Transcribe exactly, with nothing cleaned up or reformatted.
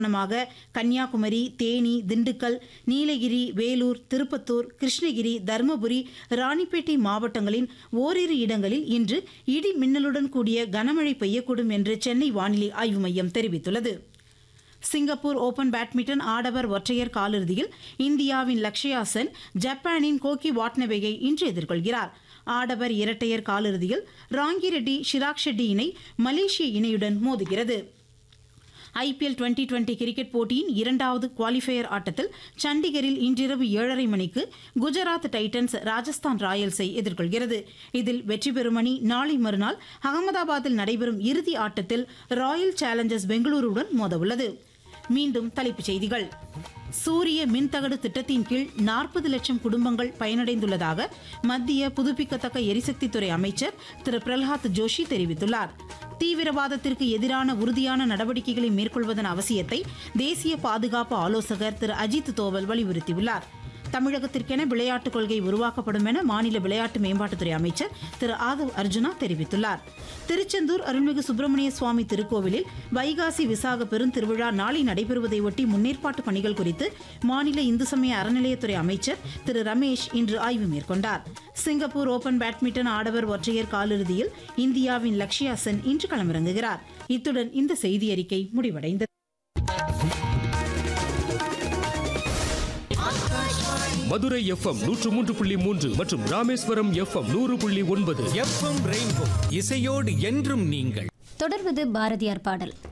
காரணமாக கன்னியாகுமரி, தேனி, திண்டுக்கல், நீலகிரி, வேலூர், திருப்பத்தூர், கிருஷ்ணகிரி, தருமபுரி, ராணிப்பேட்டை மாவட்டங்களின் ஓரிரு இடங்களில் இன்று இடி மின்னலுடன் கூடிய கனமழை பெய்யக்கூடும் என்று சென்னை வானிலை ஆய்வு மையம் தெரிவித்துள்ளது. சிங்கப்பூர் ஓபன் பேட்மிண்டன் ஆடவர் ஒற்றையர் காலிறுதியில் இந்தியாவின் லக்ஷயா சென் ஜப்பானின் கோகி வாட்னபேயை இன்று எதிர்கொள்கிறார். ஆடவர் இரட்டையர் காலிறுதியில் ராங்கிரெட்டி ஷிராக் ஷெட்டி இணை மலேசிய இணையுடன் மோதுகிறது. ஐபிஎல் டுவெண்டி டுவெண்டி கிரிக்கெட் போட்டியின் இரண்டாவது குவாலிஃபயர் ஆட்டத்தில் சண்டிகரில் இன்றிரவு ஏழரை மணிக்கு குஜராத் டைட்டன்ஸ் ராஜஸ்தான் ராயல்ஸை எதிர்கொள்கிறது. இதில் வெற்றி பெறும் அணி நாளை மறுநாள் அகமதாபாத்தில் நடைபெறும் இறுதி ஆட்டத்தில் ராயல் சேலஞ்சர்ஸ் பெங்களூருடன் மோதவுள்ளது. மீண்டும் தலைப்புச் செய்திகள். சூரிய மின்தகடு திட்டத்தின் கீழ் நாற்பது லட்சம் குடும்பங்கள் பயனடைந்துள்ளதாக மத்திய புதுப்பிக்கத்தக்க எரிசக்தித்துறை அமைச்சர் திரு பிரல்ஹாத் ஜோஷி தெரிவித்துள்ளார். தீவிரவாதத்திற்கு எதிரான உறுதியான நடவடிக்கைகளை மேற்கொள்வதன் அவசியத்தை தேசிய பாதுகாப்பு ஆலோசகர் திரு அஜித் தோவல் வலியுறுத்தியுள்ளார். தமிழகத்திற்கென விளையாட்டுக் கொள்கை உருவாக்கப்படும் என மாநில விளையாட்டு மேம்பாட்டுத்துறை அமைச்சர் திரு ஆதவ் அர்ஜுனா தெரிவித்துள்ளார். திருச்செந்தூர் அருள்மிகு சுப்பிரமணிய சுவாமி திருக்கோவிலில் வைகாசி விசாக பெருந்திருவிழா நாளை நடைபெறுவதை ஒட்டி முன்னேற்பாட்டு பணிகள் குறித்து மாநில இந்து சமய அறநிலையத்துறை அமைச்சர் திரு ரமேஷ் இன்று ஆய்வு மேற்கொண்டார். சிங்கப்பூர் ஓபன் பேட்மிண்டன் ஆடவர் ஒற்றையர் காலிறுதியில் இந்தியாவின் லக்ஷயா சென் இன்று களமிறங்குகிறார். இத்துடன் இந்த செய்தியறிக்கை முடிவடைந்தது. மதுரை எஃப்எம் நூற்று மூன்று புள்ளி மூன்று மற்றும் ராமேஸ்வரம் எஃப்எம் நூறு புள்ளி ஒன்பது. எஃப்எம் ரெயின்போ இசையோடு என்றும் நீங்கள். தொடர்வது பாரதியார் பாடல்.